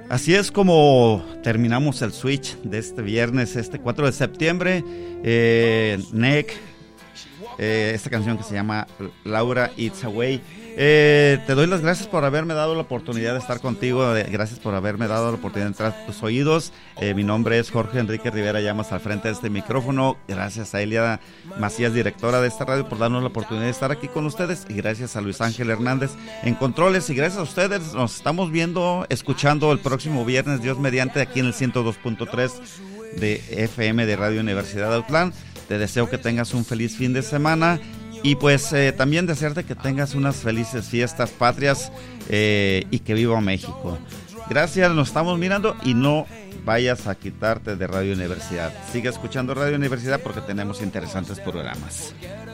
Así es como terminamos el switch de este viernes, este 4 de septiembre. Nick, esta canción que se llama Laura It's Away. Te doy las gracias por haberme dado la oportunidad de estar contigo. Gracias por haberme dado la oportunidad de entrar a tus oídos. Mi nombre es Jorge Enrique Rivera Llamas, al frente de este micrófono. Gracias a Elia Macías, directora de esta radio, por darnos la oportunidad de estar aquí con ustedes. Y gracias a Luis Ángel Hernández en controles. Y gracias a ustedes. Nos estamos viendo, escuchando el próximo viernes, Dios mediante, aquí en el 102.3 de FM de Radio Universidad de Autlán. Te deseo que tengas un feliz fin de semana. Y pues también desearte que tengas unas felices fiestas patrias y que viva México. Gracias, nos estamos mirando y no vayas a quitarte de Radio Universidad. Sigue escuchando Radio Universidad porque tenemos interesantes programas.